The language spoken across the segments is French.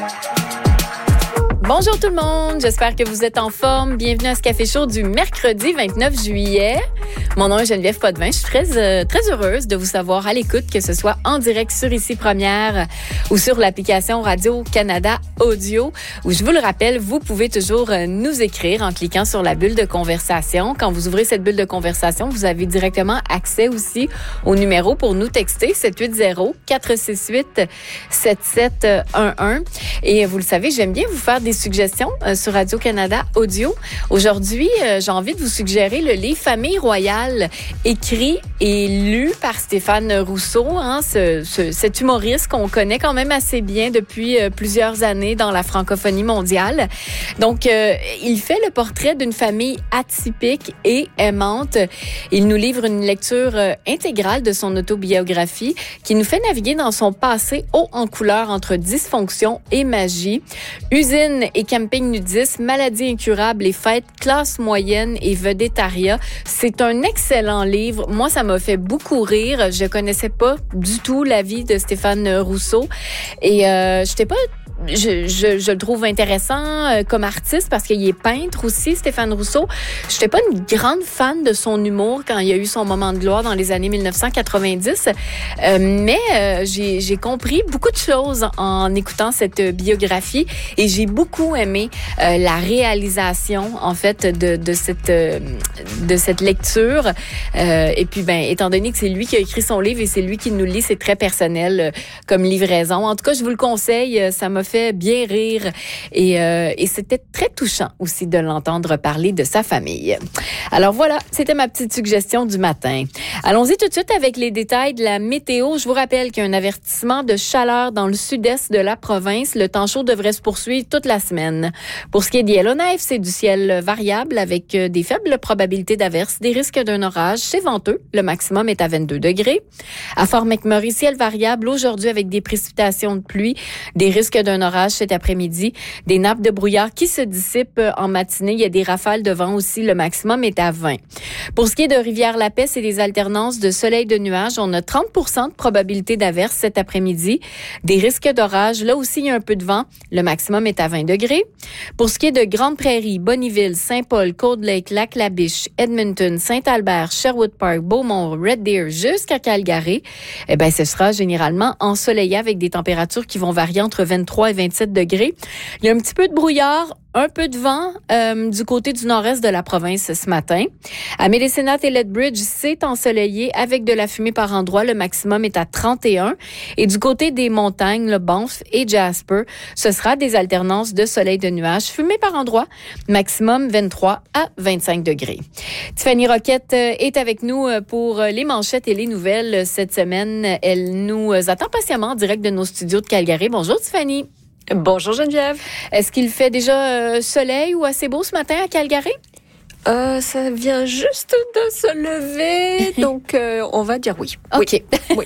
Bonjour tout le monde, j'espère que vous êtes en forme. Bienvenue à ce Café Chaud du mercredi 29 juillet. Mon nom est Geneviève Potvin. Je suis très heureuse de vous savoir à l'écoute, que ce soit en direct sur Ici Première ou sur l'application Radio-Canada Audio, où je vous le rappelle, vous pouvez toujours nous écrire en cliquant sur la bulle de conversation. Quand vous ouvrez cette bulle de conversation, vous avez directement accès aussi au numéro pour nous texter 780-468-7711. Et vous le savez, j'aime bien vous faire des suggestions sur Radio-Canada Audio. Aujourd'hui, j'ai envie de vous suggérer le livre Famille royale, écrit et lu par Stéphane Rousseau, cet humoriste qu'on connaît quand même assez bien depuis plusieurs années dans la francophonie mondiale. Donc, il fait le portrait d'une famille atypique et aimante. Il nous livre une lecture intégrale de son autobiographie qui nous fait naviguer dans son passé haut en couleur entre dysfonction et magie, usine et camping nudiste, maladies incurables et fêtes, classe moyenne et vedettariat. C'est un excellent livre. Moi, ça m'a fait beaucoup rire. Je connaissais pas du tout la vie de Stéphane Rousseau et je le trouve intéressant comme artiste parce qu'il est peintre aussi, Stéphane Rousseau. Je n'étais pas une grande fan de son humour quand il y a eu son moment de gloire dans les années 1990, mais j'ai compris beaucoup de choses en écoutant cette biographie et j'ai beaucoup aimé la réalisation en fait de cette lecture. Et puis étant donné que c'est lui qui a écrit son livre et c'est lui qui nous le lit, c'est très personnel comme livraison. En tout cas, je vous le conseille, ça m'a fait bien rire et c'était très touchant aussi de l'entendre parler de sa famille. Alors voilà, c'était ma petite suggestion du matin. Allons-y tout de suite avec les détails de la météo. Je vous rappelle qu'il y a un avertissement de chaleur dans le sud-est de la province. Le temps chaud devrait se poursuivre toute la semaine. Pour ce qui est de Yellowknife, c'est du ciel variable avec des faibles probabilités d'averses, des risques d'un orage. C'est venteux. Le maximum est à 22 degrés. À Fort McMurray, ciel variable aujourd'hui avec des précipitations de pluie, des risques d'un orage cet après-midi, des nappes de brouillard qui se dissipent en matinée. Il y a des rafales de vent aussi. Le maximum est à 20. Pour ce qui est de Rivière-la-Paix, c'est des alternances de soleil et de nuages. On a 30% de probabilité d'averse cet après-midi. Des risques d'orage. Là aussi, il y a un peu de vent. Le maximum est à 20 degrés. Pour ce qui est de Grande Prairie, Bonnyville, Saint-Paul, Cold Lake, Lac-La-Biche, Edmonton, Saint-Albert, Sherwood Park, Beaumont, Red Deer jusqu'à Calgary, ce sera généralement ensoleillé avec des températures qui vont varier entre 23 et 27 degrés. Il y a un petit peu de brouillard, un peu de vent du côté du nord-est de la province ce matin. À Medicine et Lethbridge, c'est ensoleillé avec de la fumée par endroits. Le maximum est à 31. Et du côté des montagnes, le Banff et Jasper, ce sera des alternances de soleil de nuages. Fumée par endroits, maximum 23 à 25 degrés. Tiffany Roquette est avec nous pour les manchettes et les nouvelles cette semaine. Elle nous attend patiemment en direct de nos studios de Calgary. Bonjour Tiffany. Bonjour Geneviève. Est-ce qu'il fait déjà soleil ou assez beau ce matin à Calgary? Ça vient juste de se lever, donc on va dire oui. OK. Oui.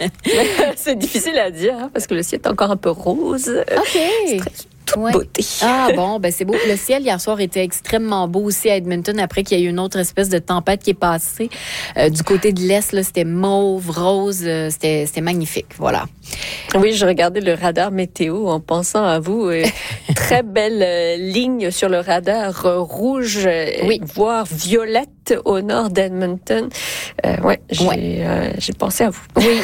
C'est difficile à dire parce que le ciel est encore un peu rose. OK. C'est toute beauté. Ah bon, c'est beau. Le ciel hier soir était extrêmement beau aussi à Edmonton après qu'il y ait eu une autre espèce de tempête qui est passée. Du côté de l'Est, là, c'était mauve, rose, c'était magnifique. Voilà. Oui, je regardais le radar météo en pensant à vous. Très belle ligne sur le radar rouge, voire violette au nord d'Edmonton. J'ai pensé à vous. Oui,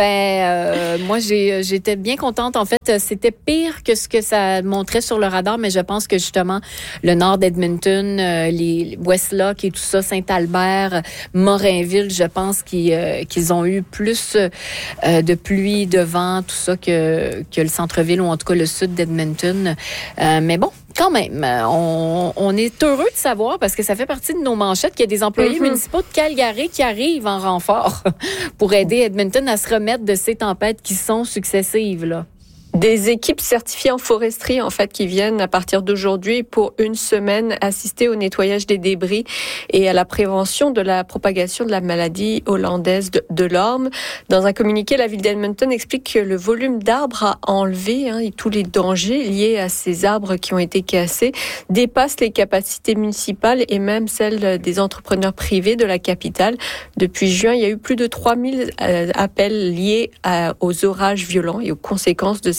moi j'étais bien contente. En fait, c'était pire que ce que ça montrait sur le radar, mais je pense que justement le nord d'Edmonton, les Westlock et tout ça, Saint-Albert, Morinville, je pense qu'ils ont eu plus de pluie, de vent, tout ça que le centre-ville ou en tout cas le sud d'Edmonton. Mais bon, quand même, on est heureux de savoir parce que ça fait partie de nos manchettes qu'il y a des employés municipaux de Calgary qui arrivent en renfort pour aider Edmonton à se remettre de ces tempêtes qui sont successives, là. Des équipes certifiées en foresterie, en fait, qui viennent à partir d'aujourd'hui pour une semaine assister au nettoyage des débris et à la prévention de la propagation de la maladie hollandaise de l'orme. Dans un communiqué, la ville d'Edmonton explique que le volume d'arbres à enlever et tous les dangers liés à ces arbres qui ont été cassés dépassent les capacités municipales et même celles des entrepreneurs privés de la capitale. Depuis juin, il y a eu plus de 3000 appels liés aux orages violents et aux conséquences de ces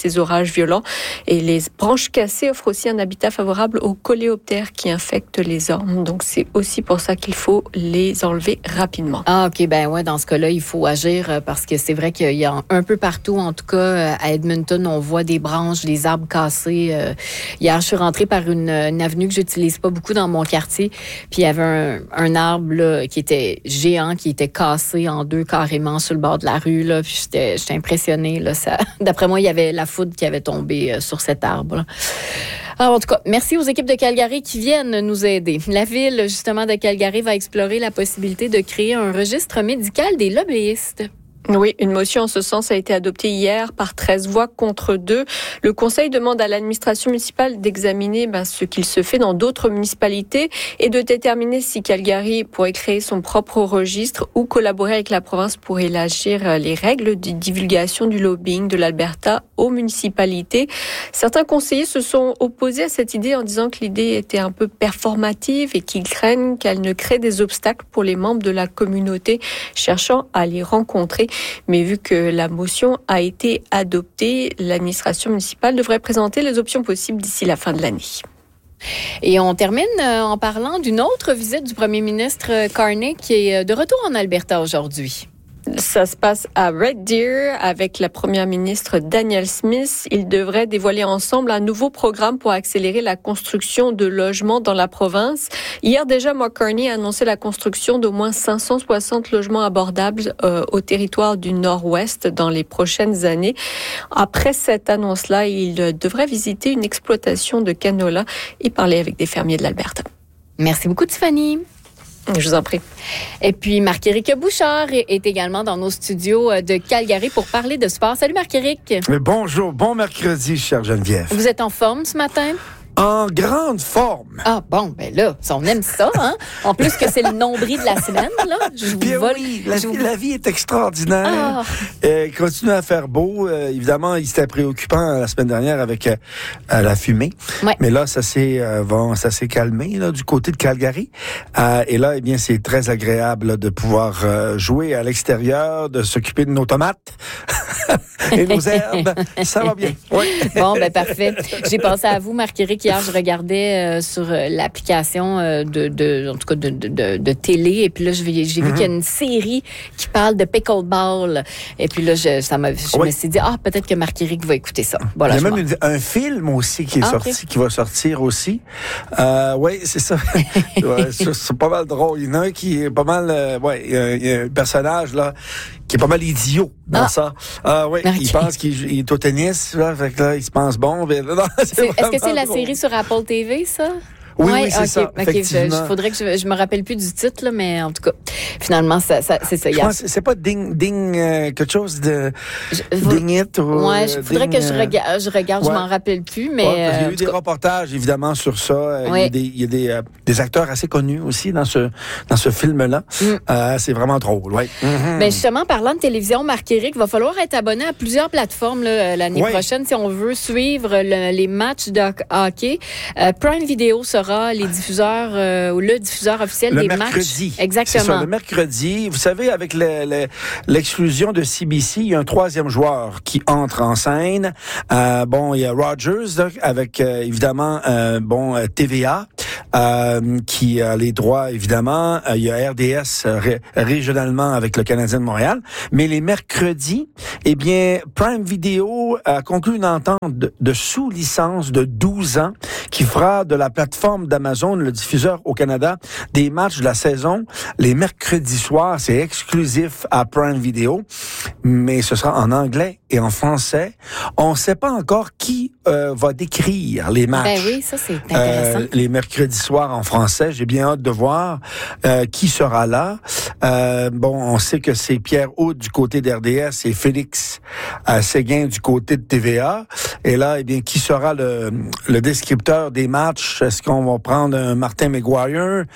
ces orages violents. Et les branches cassées offrent aussi un habitat favorable aux coléoptères qui infectent les ormes. Donc, c'est aussi pour ça qu'il faut les enlever rapidement. Ah, OK. Ben ouais, dans ce cas-là, il faut agir parce que c'est vrai qu'il y a un peu partout, en tout cas, à Edmonton, on voit des branches, des arbres cassés. Hier, je suis rentrée par une avenue que j'utilise pas beaucoup dans mon quartier. Puis, il y avait un arbre là, qui était géant, qui était cassé en deux carrément sur le bord de la rue. Là. Puis, j'étais impressionnée. Là, d'après moi, il y avait la foudre qui avait tombé sur cet arbre. Là. Alors, en tout cas, merci aux équipes de Calgary qui viennent nous aider. La ville, justement, de Calgary va explorer la possibilité de créer un registre médical des lobbyistes. Oui, une motion en ce sens a été adoptée hier par 13 voix contre 2. Le Conseil demande à l'administration municipale d'examiner ce qu'il se fait dans d'autres municipalités et de déterminer si Calgary pourrait créer son propre registre ou collaborer avec la province pour élargir les règles de divulgation du lobbying de l'Alberta aux municipalités. Certains conseillers se sont opposés à cette idée en disant que l'idée était un peu performative et qu'ils craignent qu'elle ne crée des obstacles pour les membres de la communauté cherchant à les rencontrer. Mais vu que la motion a été adoptée, l'administration municipale devrait présenter les options possibles d'ici la fin de l'année. Et on termine en parlant d'une autre visite du premier ministre Carney qui est de retour en Alberta aujourd'hui. Ça se passe à Red Deer avec la première ministre Danielle Smith. Ils devraient dévoiler ensemble un nouveau programme pour accélérer la construction de logements dans la province. Hier déjà, Mark Carney a annoncé la construction d'au moins 560 logements abordables au territoire du Nord-Ouest dans les prochaines années. Après cette annonce-là, il devrait visiter une exploitation de canola et parler avec des fermiers de l'Alberta. Merci beaucoup, Tiffany. Je vous en prie. Et puis, Marc-Éric Bouchard est également dans nos studios de Calgary pour parler de sport. Salut, Marc-Éric. Bonjour, bon mercredi, chère Geneviève. Vous êtes en forme ce matin? En grande forme. Ah bon, ben là, on aime ça, hein? En plus que c'est le nombril de la semaine, là. La vie est extraordinaire. Continue à faire beau. Évidemment, il s'était préoccupant la semaine dernière avec la fumée. Ouais. Mais là, ça s'est calmé là, du côté de Calgary. Et là, eh bien, c'est très agréable là, de pouvoir jouer à l'extérieur, de s'occuper de nos tomates et nos herbes. Ça va bien. Oui. Bon, ben parfait. J'ai pensé à vous, Marc-Éric. Hier, je regardais sur l'application de télé, et puis là, j'ai vu qu'il y a une série qui parle de pickleball. Et puis là, je me suis dit, peut-être que Marc-Éric va écouter ça. Voilà, il y a même un film aussi qui est sorti, qui va sortir aussi. Oui, c'est ça. C'est pas mal drôle. Il y en a un qui est pas mal... il y a un personnage là qui est pas mal idiot dans ça. Oui, okay. Il pense qu'il est au tennis, là, fait que là, il se pense bon. Mais non, est-ce que c'est la série sur Apple TV, ça? Oui, c'est ça. Il faudrait que je me rappelle plus du titre, là, mais en tout cas, finalement, c'est ça. Je pense c'est pas Ding quelque chose de Ding It. Ouais, il faudrait que je regarde, je m'en rappelle plus, mais. Il y a eu des reportages, évidemment, sur ça. Il y a des acteurs assez connus aussi dans ce film-là. C'est vraiment drôle, oui. Mais justement, parlant de télévision, Marc-Éric, il va falloir être abonné à plusieurs plateformes l'année prochaine si on veut suivre les matchs de hockey. Prime Video sera les diffuseurs ou le diffuseur officiel des mercredi. Matchs. Exactement. C'est ça, le mercredi. Vous savez, avec l'exclusion de CBC, il y a un troisième joueur qui entre en scène. Il y a Rogers là, avec évidemment TVA qui a les droits évidemment. Il y a RDS régionalement avec le Canadien de Montréal. Mais les mercredis, eh bien, Prime Video a conclu une entente de sous-licence de 12 ans qui fera de la plateforme d'Amazon, le diffuseur au Canada, des matchs de la saison. Les mercredis soirs, c'est exclusif à Prime Video, mais ce sera en anglais et en français. On ne sait pas encore qui va décrire les matchs. Ben oui, ça c'est intéressant. Les mercredis soirs en français, j'ai bien hâte de voir qui sera là. On sait que c'est Pierre Houd du côté d'RDS et Félix Séguin du côté de TVA. Et là, eh bien, qui sera le descripteur des matchs? Est-ce qu'on va prendre un Martin McGuire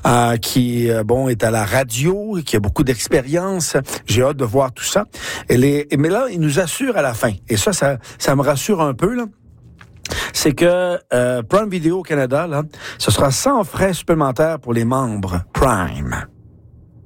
qui est à la radio, qui a beaucoup d'expérience? J'ai hâte de voir tout ça. Mais là, il nous assure à la fin, et ça me rassure un peu, là. C'est que Prime Video au Canada, là, ce sera sans frais supplémentaires pour les membres Prime.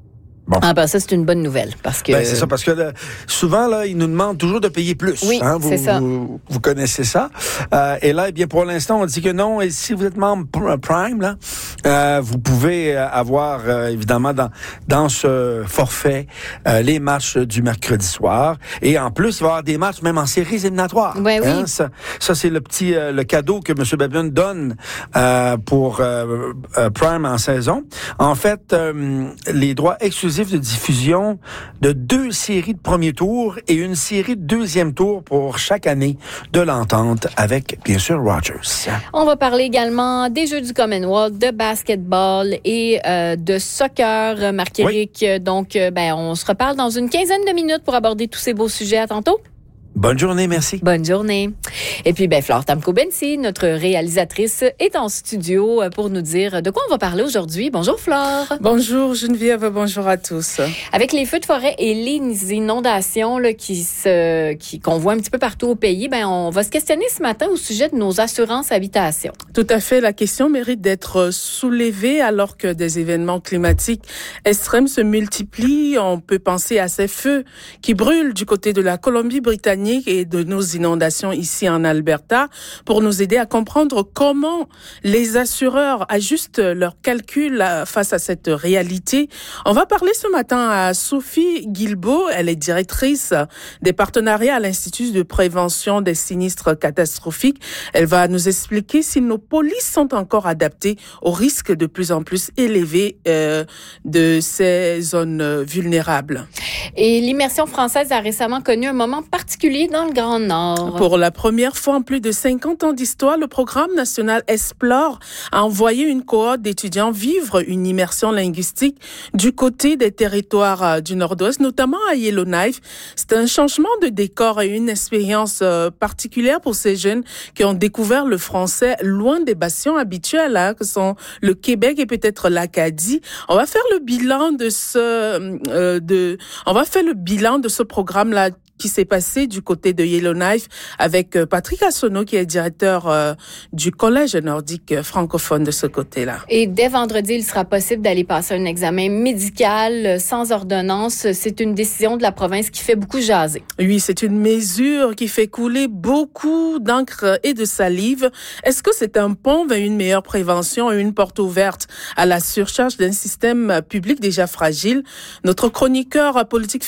Bon. Ah ben ça, c'est une bonne nouvelle. Parce que c'est ça, parce que souvent, là, ils nous demandent toujours de payer plus. Oui, c'est ça. Vous connaissez ça. Et là, eh bien, pour l'instant, on dit que non. Et si vous êtes membre Prime, là, vous pouvez avoir, évidemment, dans ce forfait, les matchs du mercredi soir. Et en plus, il va y avoir des matchs même en séries éliminatoires. Ouais, oui. Ça, c'est le cadeau que M. Babin donne pour Prime en saison. En fait, les droits exclusifs de diffusion de 2 séries de premier tour et une série de deuxième tour pour chaque année de l'entente avec, bien sûr, Rogers. On va parler également des Jeux du Commonwealth, de basketball et de soccer, Marc-Éric. Oui. Donc, on se reparle dans une quinzaine de minutes pour aborder tous ces beaux sujets. À tantôt. Bonne journée, merci. Bonne journée. Et puis, Flore Tamko-Bensi, notre réalisatrice, est en studio pour nous dire de quoi on va parler aujourd'hui. Bonjour, Flore. Bonjour, Geneviève. Bonjour à tous. Avec les feux de forêt et les inondations là, qu'on voit un petit peu partout au pays, on va se questionner ce matin au sujet de nos assurances habitation. Tout à fait. La question mérite d'être soulevée alors que des événements climatiques extrêmes se multiplient. On peut penser à ces feux qui brûlent du côté de la Colombie-Britannique et de nos inondations ici en Alberta pour nous aider à comprendre comment les assureurs ajustent leurs calculs face à cette réalité. On va parler ce matin à Sophie Guilbeault. Elle est directrice des partenariats à l'Institut de prévention des sinistres catastrophiques. Elle va nous expliquer si nos polices sont encore adaptées aux risques de plus en plus élevés de ces zones vulnérables. Et l'immersion française a récemment connu un moment particulier dans le Grand Nord. Pour la première fois en plus de 50 ans d'histoire, le programme national Explore a envoyé une cohorte d'étudiants vivre une immersion linguistique du côté des territoires du Nord-Ouest, notamment à Yellowknife. C'est un changement de décor et une expérience particulière pour ces jeunes qui ont découvert le français loin des bastions habituels, que sont le Québec et peut-être l'Acadie. On va faire le bilan de ce programme-là qui s'est passé du côté de Yellowknife avec Patrick Assonneau, qui est directeur du Collège nordique francophone de ce côté-là. Et dès vendredi, il sera possible d'aller passer un examen médical sans ordonnance. C'est une décision de la province qui fait beaucoup jaser. Oui, c'est une mesure qui fait couler beaucoup d'encre et de salive. Est-ce que c'est un pont vers une meilleure prévention et une porte ouverte à la surcharge d'un système public déjà fragile? Notre chroniqueur politique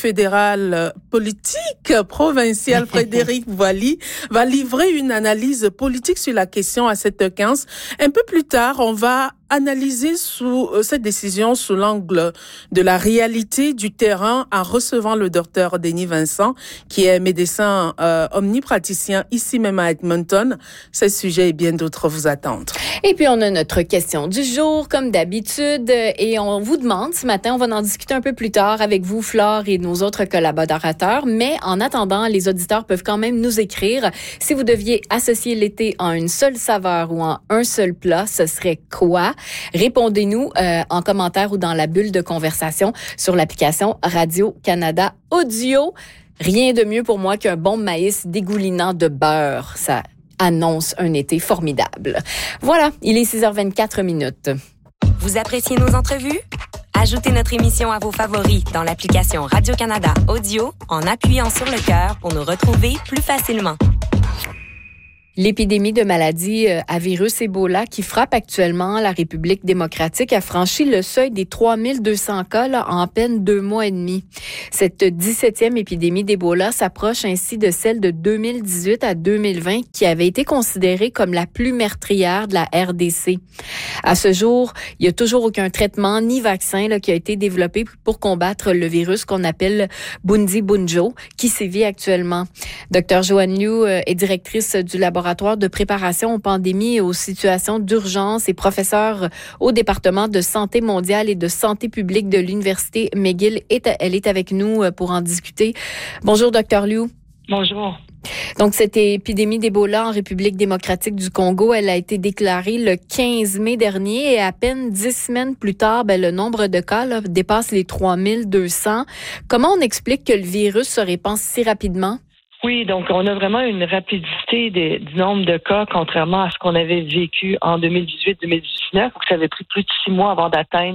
provincial Frédéric Voily va livrer une analyse politique sur la question à 7h15. Un peu plus tard, on va analyser cette décision sous l'angle de la réalité du terrain en recevant le docteur Denis Vincent, qui est médecin omnipraticien ici même à Edmonton. Ces sujets et bien d'autres vous attendent. Et puis, on a notre question du jour, comme d'habitude, et on vous demande ce matin, on va en discuter un peu plus tard avec vous, Flore, et nos autres collaborateurs, mais en attendant, les auditeurs peuvent quand même nous écrire. Si vous deviez associer l'été en une seule saveur ou en un seul plat, ce serait quoi? Répondez-nous en commentaire ou dans la bulle de conversation sur l'application Radio-Canada Audio. Rien de mieux pour moi qu'un bon maïs dégoulinant de beurre. Ça annonce un été formidable. Voilà, il est 6h24. Vous appréciez nos entrevues? Ajoutez notre émission à vos favoris dans l'application Radio-Canada Audio en appuyant sur le cœur pour nous retrouver plus facilement. L'épidémie de maladies à virus Ebola qui frappe actuellement la République démocratique a franchi le seuil des 3200 cas en à peine 2 mois et demi. Cette 17e épidémie d'Ebola s'approche ainsi de celle de 2018 à 2020 qui avait été considérée comme la plus meurtrière de la RDC. À ce jour, il n'y a toujours aucun traitement ni vaccin qui a été développé pour combattre le virus qu'on appelle Bundibugyo qui sévit actuellement. Dr Joanne Liu est directrice du laboratoire de préparation aux pandémies et aux situations d'urgence et professeure au département de santé mondiale et de santé publique de l'Université McGill. Elle est avec nous pour en discuter. Bonjour, Dr Liu. Bonjour. Donc, cette épidémie d'Ebola en République démocratique du Congo, elle a été déclarée le 15 mai dernier et à peine 10 semaines plus tard, le nombre de cas dépasse les 3200. Comment on explique que le virus se répand si rapidement? Oui, donc on a vraiment une rapidité du nombre de cas, contrairement à ce qu'on avait vécu en 2018-2019, où ça avait pris plus de 6 mois avant d'atteindre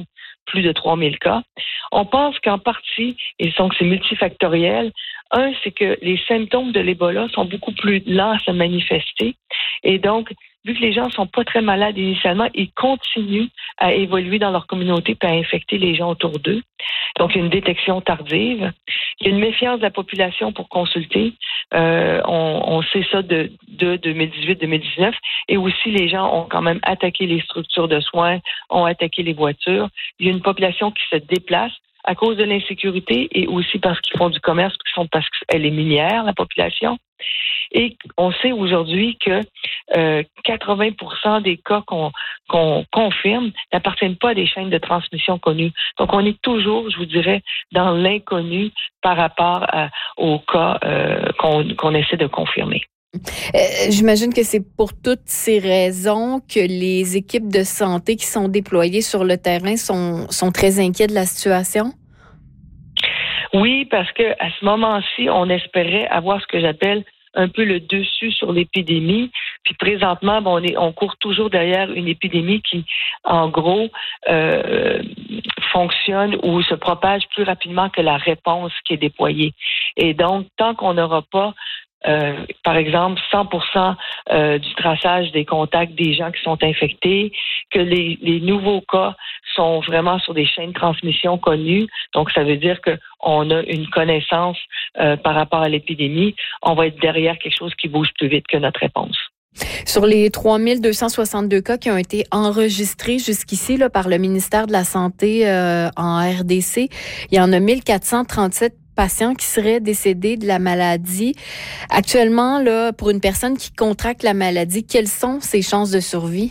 plus de 3000 cas. On pense qu'en partie, et donc c'est multifactoriel, c'est que les symptômes de l'Ebola sont beaucoup plus lents à se manifester. Et donc, vu que les gens sont pas très malades initialement, ils continuent à évoluer dans leur communauté et à infecter les gens autour d'eux. Donc, il y a une détection tardive. Il y a une méfiance de la population pour consulter. On sait ça de 2018-2019. Et aussi, les gens ont quand même attaqué les structures de soins, ont attaqué les voitures. Il y a une population qui se déplace à cause de l'insécurité et aussi parce qu'ils font du commerce, parce qu'elle est minière, la population. Et on sait aujourd'hui que 80% des cas qu'on confirme n'appartiennent pas à des chaînes de transmission connues. Donc, on est toujours, je vous dirais, dans l'inconnu par rapport aux cas qu'on essaie de confirmer. J'imagine que c'est pour toutes ces raisons que les équipes de santé qui sont déployées sur le terrain sont très inquiets de la situation? Oui, parce que à ce moment-ci, on espérait avoir ce que j'appelle un peu le dessus sur l'épidémie. Puis présentement, on court toujours derrière une épidémie qui, en gros, fonctionne ou se propage plus rapidement que la réponse qui est déployée. Et donc, tant qu'on n'aura pas par exemple, 100% du traçage des contacts des gens qui sont infectés, que les nouveaux cas sont vraiment sur des chaînes de transmission connues. Donc, ça veut dire qu'on a une connaissance par rapport à l'épidémie. On va être derrière quelque chose qui bouge plus vite que notre réponse. Sur les 3262 cas qui ont été enregistrés jusqu'ici là, par le ministère de la Santé en RDC, il y en a 1437 patients qui seraient décédés de la maladie. Actuellement, là, pour une personne qui contracte la maladie, quelles sont ses chances de survie?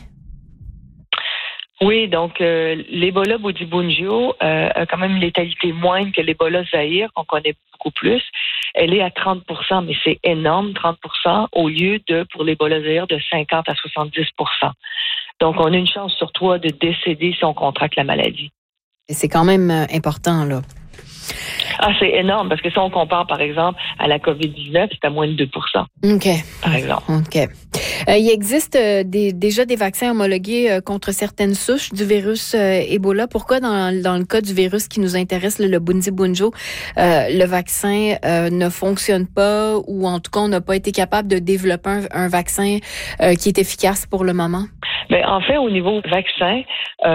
Oui, donc l'Ebola Bundibugyo a quand même une létalité moindre que l'Ebola Zaïre, qu'on connaît beaucoup plus. Elle est à 30%, mais c'est énorme, 30%, au lieu de, pour l'Ebola Zaïre, de 50 à 70%. Donc, on a une chance sur 3 de décéder si on contracte la maladie. Et c'est quand même important, là. C'est énorme, parce que si on compare, par exemple, à la COVID-19, c'est à moins de 2%. OK. Par exemple. OK. Il existe déjà des vaccins homologués contre certaines souches du virus Ebola. Pourquoi, dans le cas du virus qui nous intéresse, le Bundibugyo, le vaccin ne fonctionne pas, ou en tout cas, on n'a pas été capable de développer un vaccin qui est efficace pour le moment? Mais en fait, au niveau vaccin,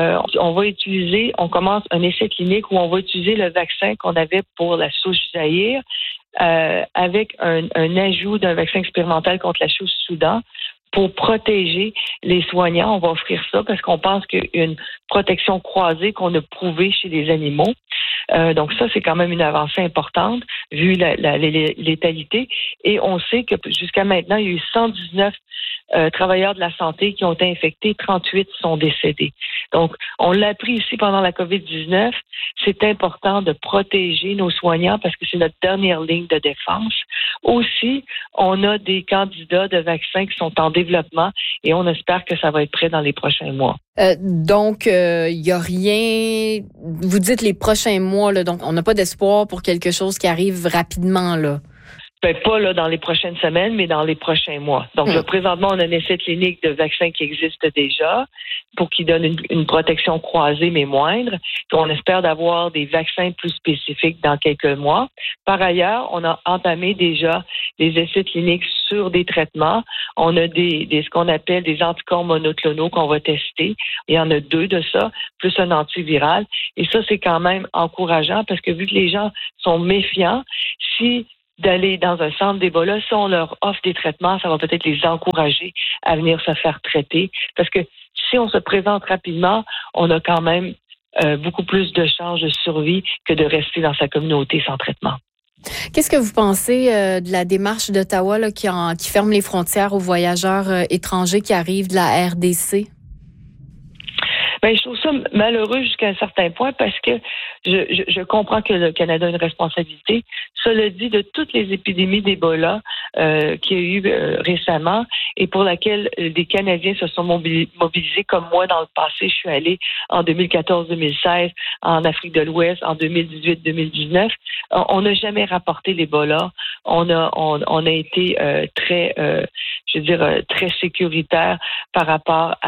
on commence un essai clinique où on va utiliser le vaccin qu'on avait pour la souche Zaïre avec un ajout d'un vaccin expérimental contre la souche Soudan pour protéger les soignants. On va offrir ça parce qu'on pense qu'il y a une protection croisée qu'on a prouvée chez les animaux. Donc ça, c'est quand même une avancée importante vu la létalité. Et on sait que jusqu'à maintenant, il y a eu 119 travailleurs de la santé qui ont été infectés, 38 sont décédés. Donc, on l'a appris ici pendant la COVID-19. C'est important de protéger nos soignants parce que c'est notre dernière ligne de défense. Aussi, on a des candidats de vaccins qui sont en développement et on espère que ça va être prêt dans les prochains mois. Donc, il y a rien. Vous dites les prochains mois, là, donc on n'a pas d'espoir pour quelque chose qui arrive rapidement, là. Pas là dans les prochaines semaines, mais dans les prochains mois. Donc, là, présentement, on a un essai clinique de vaccins qui existe déjà pour qu'il donne une protection croisée, mais moindre. Puis on espère d'avoir des vaccins plus spécifiques dans quelques mois. Par ailleurs, on a entamé déjà des essais cliniques sur des traitements. On a ce qu'on appelle des anticorps monoclonaux qu'on va tester. Il y en a 2 de ça, plus un antiviral. Et ça, c'est quand même encourageant parce que vu que les gens sont méfiants, d'aller dans un centre d'Ebola, si on leur offre des traitements, ça va peut-être les encourager à venir se faire traiter. Parce que si on se présente rapidement, on a quand même beaucoup plus de chances de survie que de rester dans sa communauté sans traitement. Qu'est-ce que vous pensez de la démarche d'Ottawa là, qui ferme les frontières aux voyageurs étrangers qui arrivent de la RDC? Je trouve ça malheureux jusqu'à un certain point parce que je comprends que le Canada a une responsabilité. Cela dit, de toutes les épidémies d'Ebola qu'il y a eu récemment et pour laquelle des Canadiens se sont mobilisés, comme moi dans le passé, je suis allée en 2014-2016 en Afrique de l'Ouest, en 2018-2019, on n'a jamais rapporté l'Ebola. On a été très sécuritaire par rapport à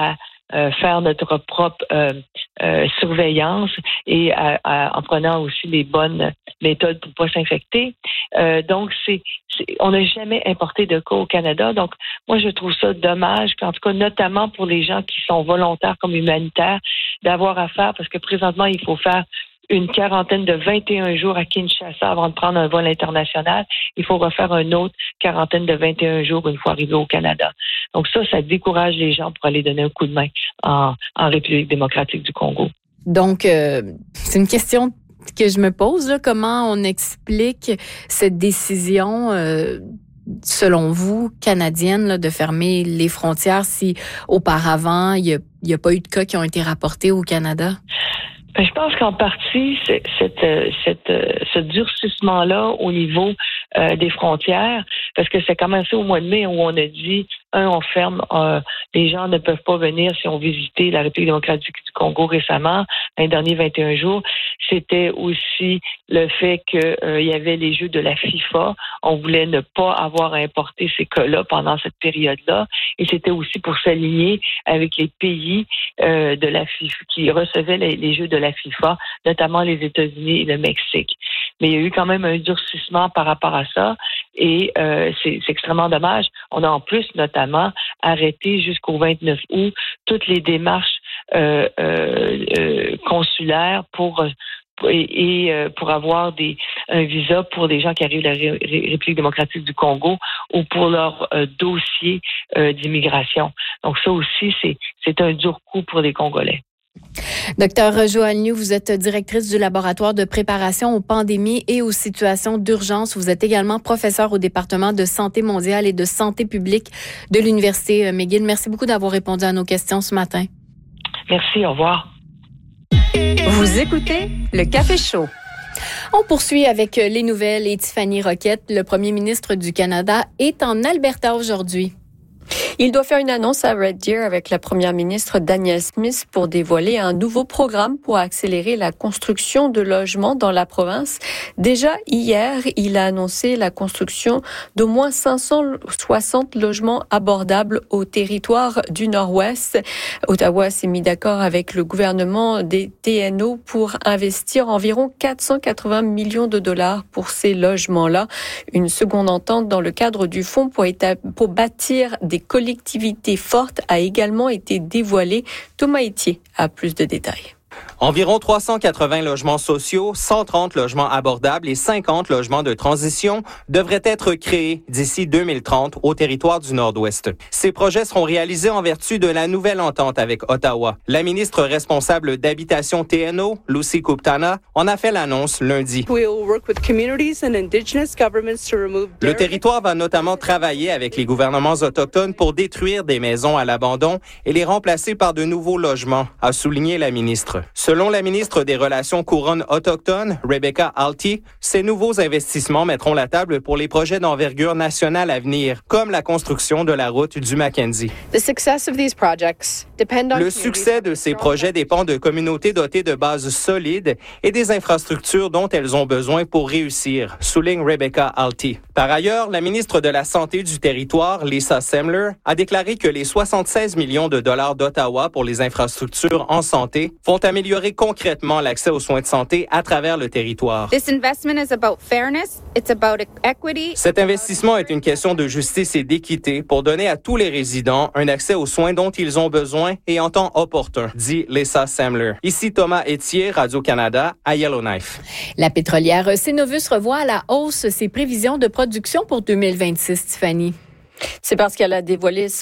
faire notre propre surveillance et en prenant aussi les bonnes méthodes pour pas s'infecter. Donc, on n'a jamais importé de cas au Canada. Donc, moi, je trouve ça dommage, en tout cas, notamment pour les gens qui sont volontaires comme humanitaires, d'avoir à faire, parce que présentement, il faut faire une quarantaine de 21 jours à Kinshasa avant de prendre un vol international. Il faut refaire une autre quarantaine de 21 jours une fois arrivé au Canada. Donc ça décourage les gens pour aller donner un coup de main en République démocratique du Congo. Donc, c'est une question que je me pose, là. Comment on explique cette décision, selon vous, canadienne, là, de fermer les frontières si auparavant, il n'y a pas eu de cas qui ont été rapportés au Canada? Je pense qu'en partie, ce durcissement-là au niveau des frontières, parce que c'est commencé au mois de mai où on a dit, on ferme, les gens ne peuvent pas venir si on visitait la République démocratique du Congo récemment, les derniers 21 jours. C'était aussi le fait qu'il y avait les Jeux de la FIFA. On voulait ne pas avoir à importer ces cas-là pendant cette période-là. Et c'était aussi pour s'aligner avec les pays de la FIFA qui recevaient les Jeux de la FIFA, notamment les États-Unis et le Mexique. Mais il y a eu quand même un durcissement par rapport à ça et c'est extrêmement dommage. On a en plus notamment arrêté jusqu'au 29 août toutes les démarches consulaires pour avoir un visa pour des gens qui arrivent de la République démocratique du Congo ou pour leur dossier d'immigration. Donc ça aussi, c'est un dur coup pour les Congolais. Docteur Joanne Liu, vous êtes directrice du laboratoire de préparation aux pandémies et aux situations d'urgence. Vous êtes également professeure au département de santé mondiale et de santé publique de l'Université McGill. Merci beaucoup d'avoir répondu à nos questions ce matin. Merci, au revoir. Vous écoutez le Café Chaud. On poursuit avec les nouvelles et Tiffany Roquette. Le premier ministre du Canada est en Alberta aujourd'hui. Il doit faire une annonce à Red Deer avec la première ministre Danielle Smith pour dévoiler un nouveau programme pour accélérer la construction de logements dans la province. Déjà hier, il a annoncé la construction d'au moins 560 logements abordables au territoire du Nord-Ouest. Ottawa s'est mis d'accord avec le gouvernement des TNO pour investir environ 480 millions de dollars pour ces logements-là. Une seconde entente dans le cadre du fonds pour bâtir des collectivités fortes a également été dévoilée. Thomas Etier a plus de détails. Environ 380 logements sociaux, 130 logements abordables et 50 logements de transition devraient être créés d'ici 2030 au territoire du Nord-Ouest. Ces projets seront réalisés en vertu de la nouvelle entente avec Ottawa. La ministre responsable d'habitation TNO, Lucy Kuptana, en a fait l'annonce lundi. Le territoire va notamment travailler avec les gouvernements autochtones pour détruire des maisons à l'abandon et les remplacer par de nouveaux logements, a souligné la ministre. Selon la ministre des Relations couronnes autochtones, Rebecca Alty, ces nouveaux investissements mettront la table pour les projets d'envergure nationale à venir, comme la construction de la route du Mackenzie. Le succès de ces projets dépend de communautés dotées de bases solides et des infrastructures dont elles ont besoin pour réussir, souligne Rebecca Alty. Par ailleurs, la ministre de la Santé du territoire, Lisa Semler, a déclaré que les 76 millions de dollars d'Ottawa pour les infrastructures en santé vont améliorer concrètement l'accès aux soins de santé à travers le territoire. Cet investissement est une question de justice et d'équité pour donner à tous les résidents un accès aux soins dont ils ont besoin et en temps opportun, dit Lisa Semler. Ici Thomas Etier, Radio-Canada, à Yellowknife. La pétrolière Cenovus revoit à la hausse ses prévisions de production pour 2026, Tiffany. C'est parce qu'elle a dévoilé